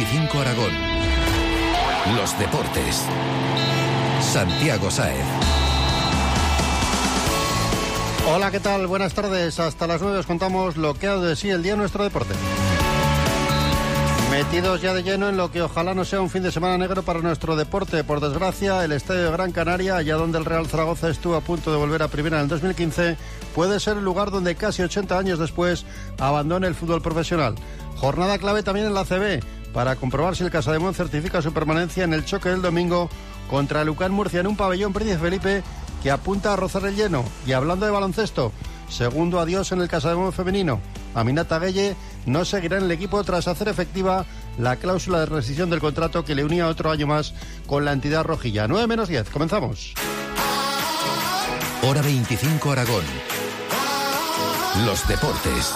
25 Aragón. Los deportes. Santiago Sáez. Hola, ¿qué tal? Buenas tardes. Hasta las 9 os contamos lo que ha dado de sí el día de nuestro deporte. Metidos ya de lleno en lo que ojalá no sea un fin de semana negro para nuestro deporte. Por desgracia, el Estadio de Gran Canaria, allá donde el Real Zaragoza estuvo a punto de volver a primera en el 2015, puede ser el lugar donde casi 80 años después abandone el fútbol profesional. Jornada clave también en la ACB, para comprobar si el Casademón certifica su permanencia en el choque del domingo contra el UCAM Murcia en un pabellón Príncipe Felipe que apunta a rozar el lleno. Y hablando de baloncesto, segundo adiós en el Casademón femenino. Aminata Gueye no seguirá en el equipo tras hacer efectiva la cláusula de rescisión del contrato que le unía otro año más con la entidad rojilla. 9 menos 10, comenzamos. Hora 25 Aragón. Los deportes.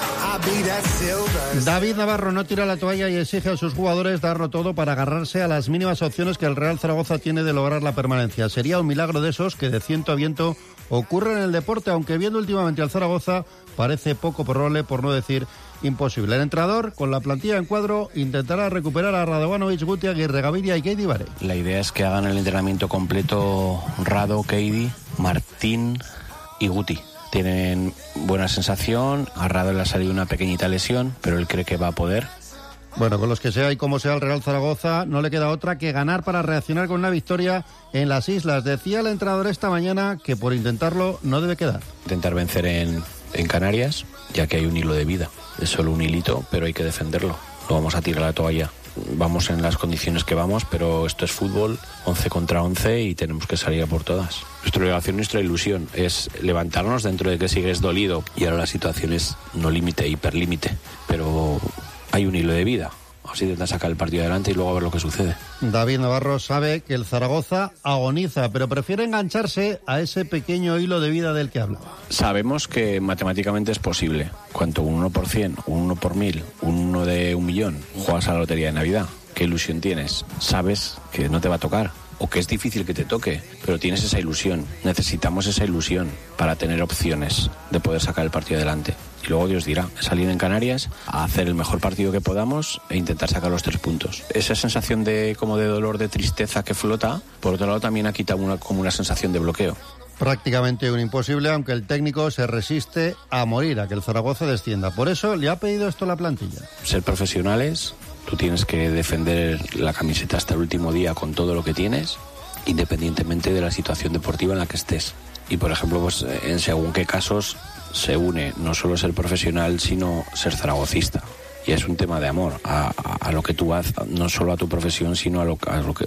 David Navarro no tira la toalla y exige a sus jugadores darlo todo para agarrarse a las mínimas opciones que el Real Zaragoza tiene de lograr la permanencia. Sería un milagro de esos que de ciento a viento ocurre en el deporte, aunque viendo últimamente al Zaragoza parece poco probable, por no decir imposible. El entrenador, con la plantilla en cuadro, intentará recuperar a Radovanovic, Guti, Aguirre, Gaviria y Keidi Bare. La idea es que hagan el entrenamiento completo Rado, Keidi, Martín y Guti. Tienen buena sensación, a Rado le ha salido una pequeñita lesión, pero él cree que va a poder. Bueno, con los que sea y como sea el Real Zaragoza, no le queda otra que ganar para reaccionar con una victoria en las islas. Decía el entrenador esta mañana que por intentarlo no debe quedar. Intentar vencer en Canarias, ya que hay un hilo de vida. Es solo un hilito, pero hay que defenderlo. No vamos a tirar la toalla. Vamos en las condiciones que vamos, pero esto es fútbol, 11 contra 11 y tenemos que salir a por todas. Nuestra obligación, nuestra ilusión es levantarnos dentro de que sigues dolido y ahora la situación es no límite, hiperlímite, pero hay un hilo de vida. Así intentan sacar el partido adelante y luego a ver lo que sucede. David Navarro sabe que el Zaragoza agoniza, pero prefiere engancharse a ese pequeño hilo de vida del que hablaba. Sabemos que matemáticamente es posible. Cuanto un 1 por 100, un 1 por 1000, un 1 de 1.000.000, juegas a la lotería de Navidad. ¿Qué ilusión tienes? Sabes que no te va a tocar o que es difícil que te toque, pero tienes esa ilusión. Necesitamos esa ilusión para tener opciones de poder sacar el partido adelante. Y luego Dios dirá, salir en Canarias a hacer el mejor partido que podamos e intentar sacar los 3 puntos. Esa sensación de como de dolor, de tristeza que flota, por otro lado también ha quitado como una sensación de bloqueo. Prácticamente un imposible, aunque el técnico se resiste a morir, a que el Zaragoza descienda. Por eso le ha pedido esto a la plantilla. Ser profesionales, tú tienes que defender la camiseta hasta el último día con todo lo que tienes, independientemente de la situación deportiva en la que estés. Y por ejemplo, pues en según qué casos se une no solo ser profesional, sino ser zaragocista. Y es un tema de amor a lo que tú haces, no solo a tu profesión, sino a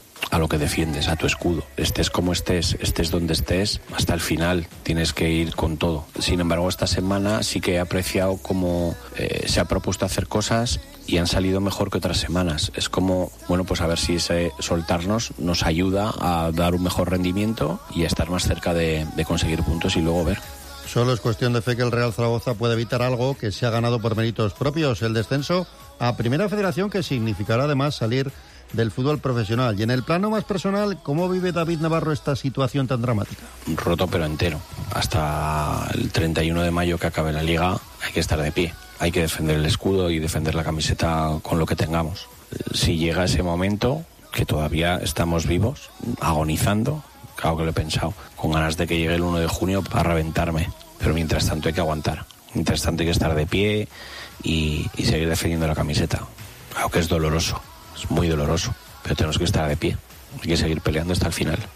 lo que defiendes, a tu escudo. Estés como estés donde estés, hasta el final tienes que ir con todo. Sin embargo, esta semana sí que he apreciado cómo se ha propuesto hacer cosas y han salido mejor que otras semanas. Es como, bueno, pues a ver si ese soltarnos nos ayuda a dar un mejor rendimiento y a estar más cerca de conseguir puntos y luego ver. Solo es cuestión de fe que el Real Zaragoza puede evitar algo que se ha ganado por méritos propios, el descenso a Primera Federación, que significará además salir del fútbol profesional. Y en el plano más personal, ¿cómo vive David Navarro esta situación tan dramática? Roto pero entero. Hasta el 31 de mayo que acabe la Liga hay que estar de pie. Hay que defender el escudo y defender la camiseta con lo que tengamos. Si llega ese momento, que todavía estamos vivos, agonizando, claro que lo he pensado, con ganas de que llegue el 1 de junio para reventarme. Pero mientras tanto hay que aguantar. Mientras tanto hay que estar de pie y seguir defendiendo la camiseta. Claro que es doloroso, es muy doloroso, pero tenemos que estar de pie. Hay que seguir peleando hasta el final.